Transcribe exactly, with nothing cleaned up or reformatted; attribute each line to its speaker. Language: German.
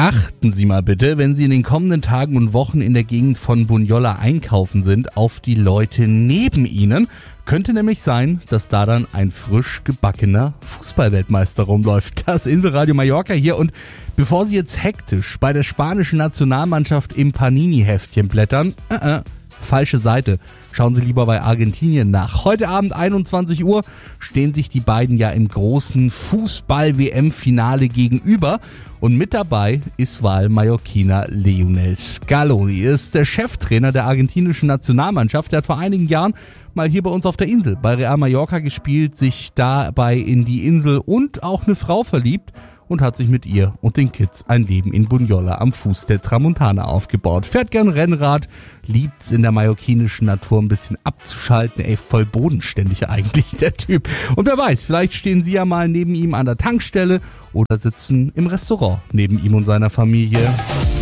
Speaker 1: Achten Sie mal bitte, wenn Sie in den kommenden Tagen und Wochen in der Gegend von Bunyola einkaufen sind, auf die Leute neben Ihnen. Könnte nämlich sein, dass da dann ein frisch gebackener Fußballweltmeister rumläuft. Das Inselradio Mallorca hier, und bevor Sie jetzt hektisch bei der spanischen Nationalmannschaft im Panini-Heftchen blättern, äh, äh, falsche Seite. Schauen Sie lieber bei Argentinien nach. Heute Abend einundzwanzig Uhr stehen sich die beiden ja im großen Fußball-W M-Finale gegenüber. Und mit dabei ist Wahl-Mallorquiner Lionel Scaloni. Er ist der Cheftrainer der argentinischen Nationalmannschaft. Der hat vor einigen Jahren mal hier bei uns auf der Insel bei Real Mallorca gespielt, sich dabei in die Insel und auch eine Frau verliebt und hat sich mit ihr und den Kids ein Leben in Bunyola am Fuß der Tramontana aufgebaut. Fährt gern Rennrad, liebt's in der mallorquinischen Natur ein bisschen abzuschalten. Ey, voll bodenständig eigentlich der Typ. Und wer weiß, vielleicht stehen Sie ja mal neben ihm an der Tankstelle oder sitzen im Restaurant neben ihm und seiner Familie.